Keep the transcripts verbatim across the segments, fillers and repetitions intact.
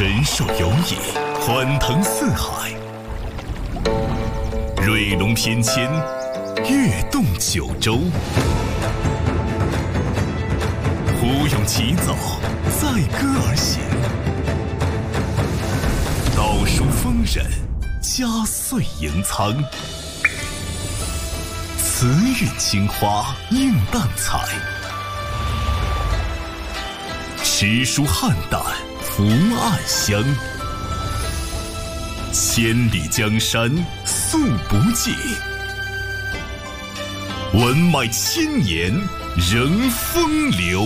神兽游弋，欢腾四海；瑞龙翩跹，跃动九州。虎勇齐走，载歌而行；道书丰稔，佳岁迎苍。慈韵青花映淡彩，诗书汉旦福暗香。千里江山素不尽，文脉千年仍风流。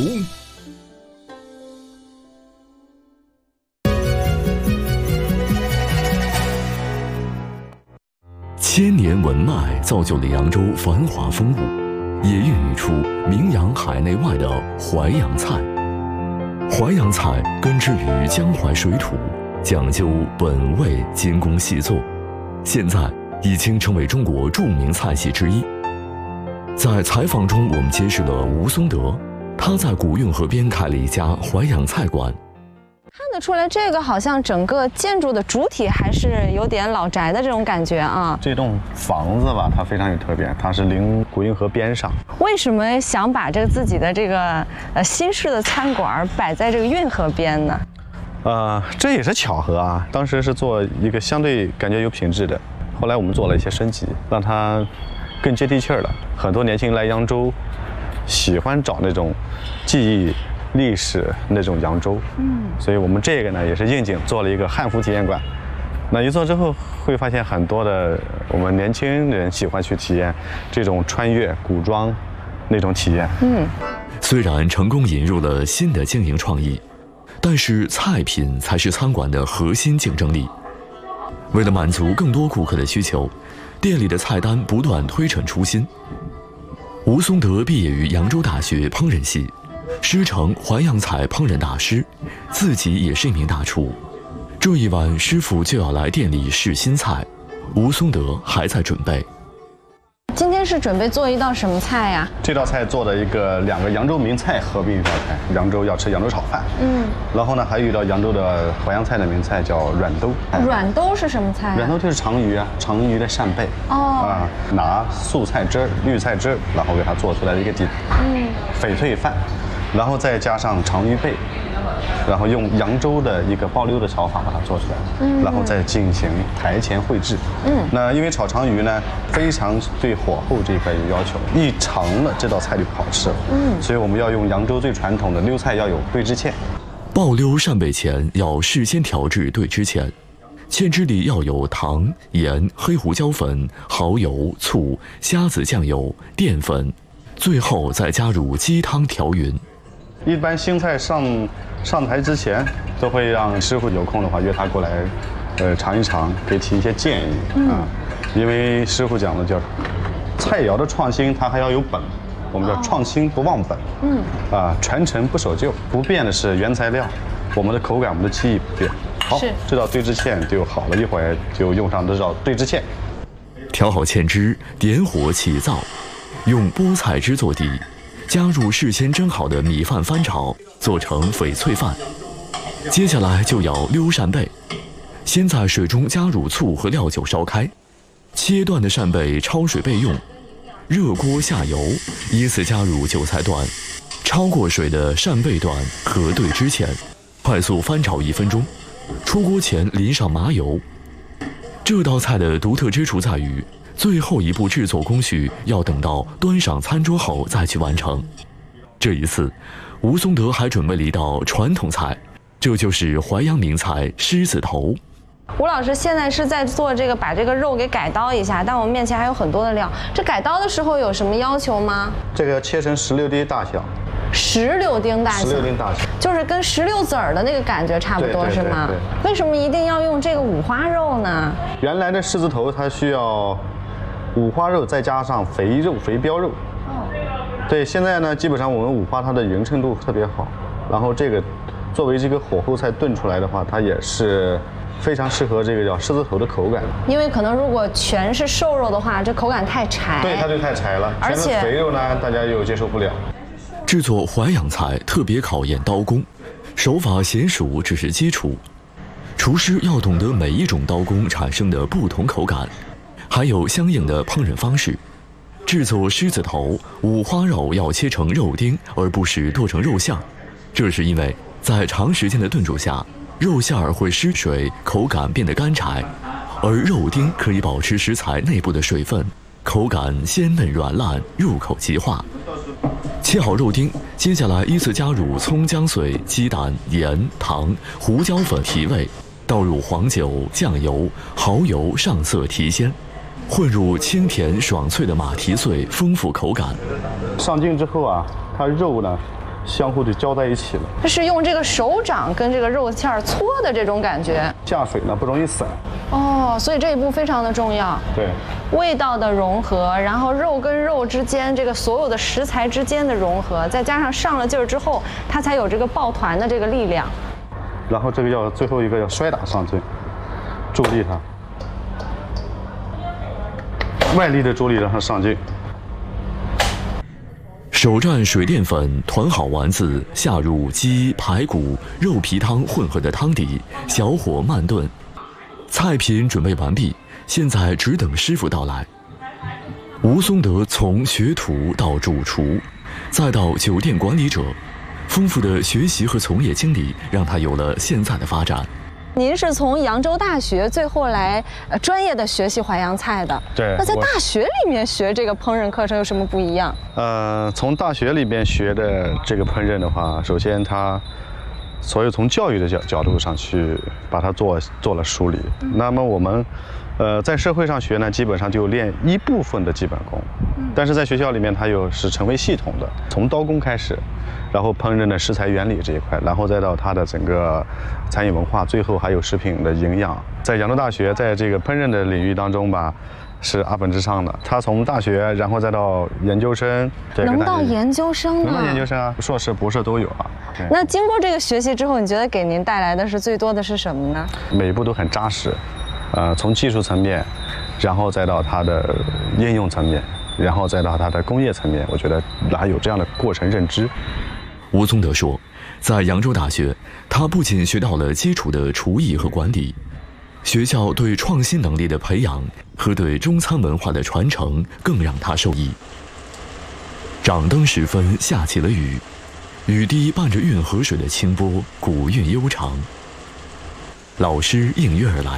千年文脉造就了扬州繁华风物，也孕育出名扬海内外的淮扬菜。淮扬菜根植于江淮水土，讲究本味精工细作，现在已经成为中国著名菜系之一。在采访中，我们结识了吴松德，他在古运河边开了一家淮扬菜馆。 看得出来，这个好像整个建筑的主体还是有点老宅的这种感觉啊。 这栋房子吧，它非常有特点，它是临古运河边上。 为什么想把这个自己的这个呃新式的餐馆摆在这个运河边呢？ 呃，这也是巧合啊。当时是做一个相对感觉有品质的，后来我们做了一些升级，让它更接地气儿了。很多年轻人来扬州，喜欢找那种记忆历史那种扬州，嗯，所以我们这个呢也是应景做了一个汉服体验馆。那一做之后，会发现很多的我们年轻人喜欢去体验这种穿越古装那种体验。 嗯，虽然成功引入了新的经营创意，但是菜品才是餐馆的核心竞争力。为了满足更多顾客的需求，店里的菜单不断推陈出新。吴松德毕业于扬州大学烹饪系，师承淮扬菜烹饪大师，自己也是一名大厨。这一晚，师傅就要来店里试新菜，吴松德还在准备。 今天是准备做一道什么菜呀？ 这道菜做的一个两个扬州名菜合并一道菜，扬州要吃扬州炒饭。嗯，然后呢，还有一道扬州的淮扬菜的名菜叫软兜。 软兜是什么菜？ 软兜就是长鱼啊，长鱼的扇贝。哦，啊，拿素菜汁儿、绿菜汁儿，然后给它做出来的一个底。嗯，翡翠饭，然后再加上长鱼贝。然后用扬州的一个爆溜的炒法把它做出来，嗯，然后再进行台前绘制，嗯，那因为炒长鱼呢，非常对火候这一块有要求，一长了这道菜就不好吃了，嗯，所以我们要用扬州最传统的溜菜，要有对知芡。 爆溜扇贝前要事先调制对知芡，芡汁里要有糖、盐、黑胡椒粉、蚝油、醋、虾子酱油、淀粉，最后再加入鸡汤调匀。 一般新菜上上台之前，都会让师傅有空的话约他过来，呃，尝一尝，给提一些建议、嗯、啊。因为师傅讲的叫菜肴的创新，它还要有本，我们叫创新不忘本。嗯，啊，传承不守旧，不变的是原材料，我们的口感，我们的技艺不变。好，这道对知芡就好了，一会儿就用上这道对知芡。 调好芡汁，点火起灶，用菠菜汁做底。加入事先蒸好的米饭翻炒，做成翡翠饭。接下来就要溜扇贝，先在水中加入醋和料酒烧开，切断的扇贝焯水备用。热锅下油，依次加入韭菜段、焯过水的扇贝段和对知芡，快速翻炒一分钟。出锅前淋上麻油。这道菜的独特之处在于，最后一步制作工序要等到端上餐桌后再去完成。这一次，吴松德还准备了一道传统菜，这就是淮扬名菜狮子头。 吴老师现在是在做这个，把这个肉给改刀一下，但我们面前还有很多的料。这改刀的时候有什么要求吗？ 这个切成石榴丁大小。 石榴丁大小， 石榴丁大小， 就是跟石榴籽儿的那个感觉差不多，是吗？为什么一定要用这个五花肉呢？ 原来的狮子头它需要五花肉再加上肥肉、肥膘肉。哦。对，现在呢，基本上我们五花它的匀称度特别好，然后这个作为这个火候菜炖出来的话，它也是非常适合这个叫狮子头的口感。 因为可能如果全是瘦肉的话，这口感太柴。 对，它就太柴了。而且肥肉呢，大家又接受不了。 制作淮扬菜特别考验刀工，手法娴熟只是基础。 厨师要懂得每一种刀工产生的不同口感，还有相应的烹饪方式。制作狮子头、五花肉要切成肉丁，而不是剁成肉馅儿，这是因为在长时间的炖煮下，肉馅儿会失水，口感变得干柴，而肉丁可以保持食材内部的水分，口感鲜嫩软烂，入口即化。切好肉丁，接下来依次加入葱姜碎、鸡蛋、盐、糖、胡椒粉提味，倒入黄酒、酱油、蚝油上色提鲜，混入清甜爽脆的马蹄碎，丰富口感。 上劲之后啊，它肉呢相互就交在一起了。 这是用这个手掌跟这个肉馅儿搓的这种感觉。 下水呢不容易散。 哦，所以这一步非常的重要。 对， 味道的融合，然后肉跟肉之间这个所有的食材之间的融合，再加上上了劲儿之后，它才有这个抱团的这个力量。 然后这个要最后一个要摔打上劲，助力它，外力的助力让它上劲。 手蘸水淀粉，团好丸子，下入鸡、排骨、肉皮汤混合的汤底，小火慢炖。菜品准备完毕，现在只等师傅到来。吴松德从学徒到主厨，再到酒店管理者，丰富的学习和从业经历让他有了现在的发展。 您是从扬州大学最后来呃专业的学习淮扬菜的， 对。 那在大学里面学这个烹饪课程有什么不一样？ 呃，从大学里边学的这个烹饪的话，首先它所有从教育的角角度上去把它做做了梳理。嗯、那么我们，呃，在社会上学呢，基本上就练一部分的基本功，嗯、但是在学校里面它又是成为系统的，从刀工开始。然后烹饪的食材原理这一块，然后再到它的整个餐饮文化，最后还有食品的营养。在扬州大学，在这个烹饪的领域当中吧，是阿本之上的。他从大学，然后再到研究生， 能到研究生能到研究生啊，硕士、博士都有啊。 那经过这个学习之后，你觉得给您带来的是最多的是什么呢？ 每一步都很扎实，呃，从技术层面，然后再到它的应用层面，然后再到它的工业层面，我觉得哪有这样的过程认知。 吴宗德说，在扬州大学，他不仅学到了基础的厨艺和管理，学校对创新能力的培养和对中餐文化的传承更让他受益。掌灯时分，下起了雨，雨滴伴着运河水的清波，古韵悠长。老师应约而来。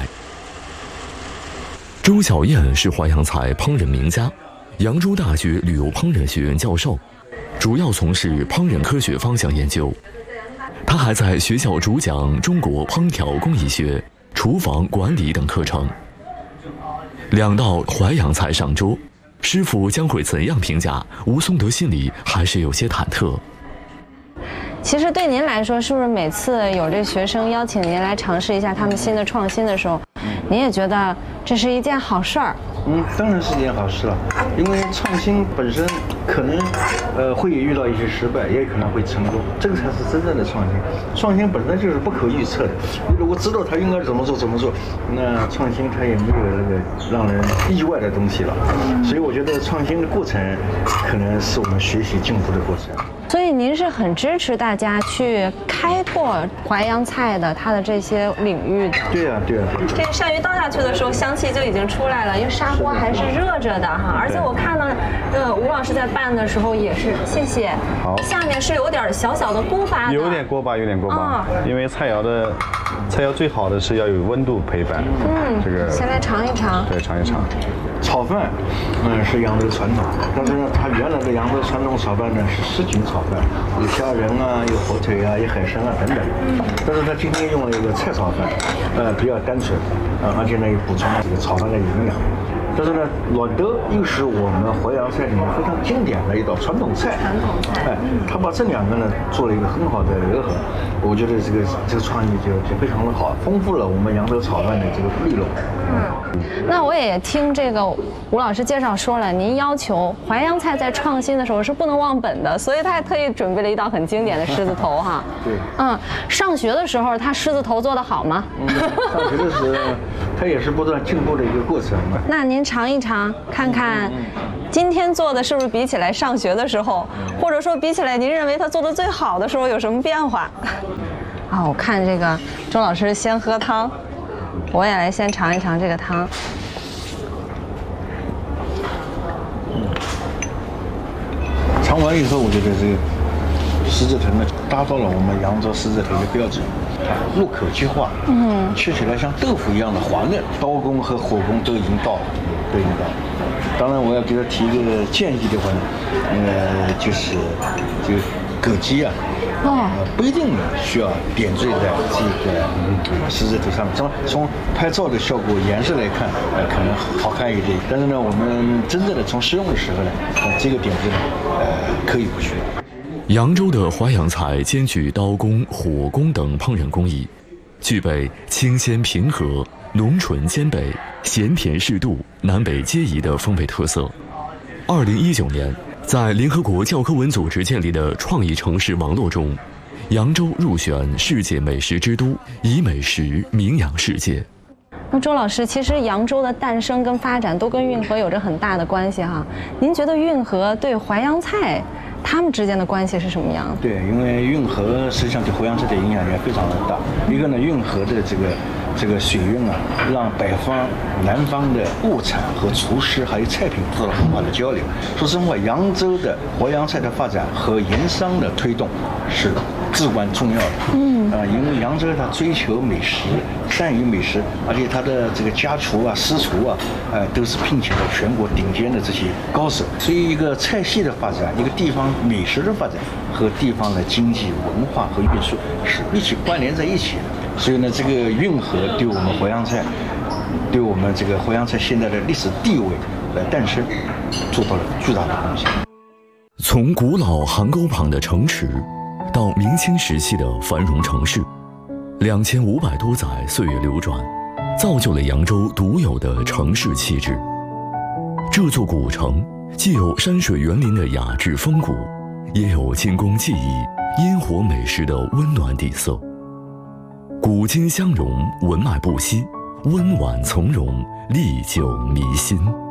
周小燕是淮扬菜烹饪名家，扬州大学旅游烹饪学院教授。主要从事烹饪科学方向研究，他还在学校主讲中国烹调工艺学、厨房管理等课程。两道淮扬菜上桌，师傅将会怎样评价？吴松德心里还是有些忐忑。 其实对您来说，是不是每次有这学生邀请您来尝试一下他们新的创新的时候，您也觉得这是一件好事儿？ 嗯，当然是一件好事了，因为创新本身可能，呃，会遇到一些失败，也可能会成功，这个才是真正的创新。创新本身就是不可预测的，你如果知道它应该怎么做怎么做，那创新它也没有那个让人意外的东西了。所以我觉得创新的过程，可能是我们学习进步的过程。 所以您是很支持大家去开拓淮扬菜的它的这些领域的。 对呀、啊，对呀、啊。 这个鳝鱼倒下去的时候，香气就已经出来了，因为砂锅还是热着的哈。而且我看到，呃，吴老师在拌的时候也是，谢谢。 好。 下面是有点小小的锅巴的。 有点锅巴，有点锅巴。 啊、 因为菜肴的菜肴最好的是要有温度陪伴。 嗯。 这个。 先来尝一尝。 对，尝一尝。 炒饭，嗯，是扬州传统，但是呢，它原来的扬州传统炒饭呢是什锦炒饭，有虾仁啊，有火腿啊，有海参啊等等。嗯。但是它今天用了一个菜炒饭，呃，比较单纯，呃，而且呢又补充了这个炒饭的营养。但是呢，老德又是我们淮扬菜里面非常经典的一道传统菜。 传统菜。 哎，他把这两个呢做了一个很好的糅合，我觉得这个这个创意就就非常的好，丰富了我们扬州炒饭的这个内容。 嗯，那我也听这个吴老师介绍说了，您要求淮扬菜在创新的时候是不能忘本的，所以他还特意准备了一道很经典的狮子头哈。 对。 嗯，上学的时候他狮子头做得好吗？ 嗯，上学的时候，他也是不断进步的一个过程嘛。 那您尝一尝，看看今天做的是不是比起来上学的时候，或者说比起来您认为他做的最好的时候有什么变化？ 啊，我看这个周老师先喝汤，我也来先尝一尝这个汤。 尝完以后，我觉得这个狮子头呢，达到了我们扬州狮子头的标准，它入口即化，嗯，吃起来像豆腐一样的滑嫩，刀工和火功都已经到了，都已经到了。当然，我要给他提一个建议的话呢，呃，就是这个枸杞啊。哦，不一定需要点缀在这个狮子头上面。从从拍照的效果、颜色来看，呃，可能好看一点。但是呢，我们真正的从食用的时候呢，呃、这个点缀呢，呃，可以不需要。 扬州的淮扬菜兼具刀工、火工等烹饪工艺，具备清鲜平和、浓醇兼备、咸甜适度、南北皆宜的风味特色。二零一九年。在联合国教科文组织建立的创意城市网络中，扬州入选世界美食之都，以美食名扬世界。 那周老师，其实扬州的诞生跟发展都跟运河有着很大的关系哈。您觉得运河对淮扬菜他们之间的关系是什么样的？ 对，因为运河实际上对淮扬菜的影响也非常的大。一个呢，运河的这个这个水运啊，让北方、南方的物产和厨师还有菜品做了很好的交流。说实话，扬州的淮扬菜的发展和盐商的推动是至关重要的。嗯啊、呃，因为扬州它追求美食，善于美食，而且它的这个家厨啊、私厨啊，呃，都是聘请了全国顶尖的这些高手。所以，一个菜系的发展，一个地方美食的发展和地方的经济、文化和运输是一起关联在一起的。所以呢，这个运河对我们淮扬菜，对我们这个淮扬菜现在的历史地位的诞生，做到了巨大的贡献。 从古老邗沟旁的城池，到明清时期的繁荣城市，两千五百多载岁月流转，造就了扬州独有的城市气质。这座古城既有山水园林的雅致风骨，也有精工技艺、烟火美食的温暖底色。古今相融，文脉不息，温婉从容，历久弥新。